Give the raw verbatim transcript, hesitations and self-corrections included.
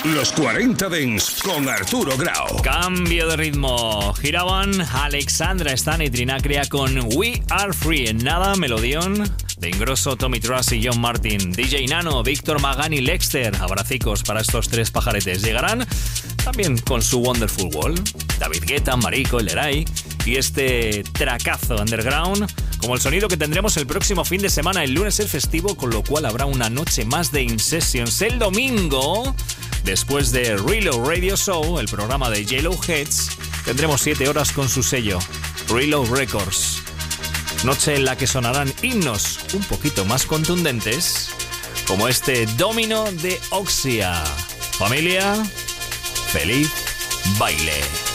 Los cuarenta Dance con Arturo Grau. Cambio de ritmo. Giraban Alexandra Stan y Trinacria con We Are Free. En nada, melodión de Ingrosso, Tommy Truss y John Martin. D J Nano, Víctor Magán y Lexter. Abracicos para estos tres pajaretes. Llegarán también con su Wonderful Wall. David Guetta, Marico, El Leray y este tracazo underground, como el sonido que tendremos el próximo fin de semana. El lunes es festivo, con lo cual habrá una noche más de In Sessions. El domingo, después de Reload Radio Show, el programa de J-Lo Heads, tendremos siete horas con su sello Reload Records. Noche en la que sonarán himnos un poquito más contundentes, como este Domino de Oxia. Familia, feliz baile.